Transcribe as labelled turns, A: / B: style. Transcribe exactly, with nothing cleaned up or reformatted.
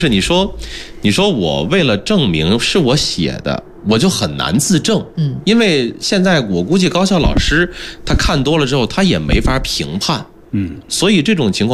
A: 是你说，你说我为了证明是我写的，我就很难自证。嗯，因为现在我估计高校老师他看多了之后，他也没法评判。嗯，所以这种情况。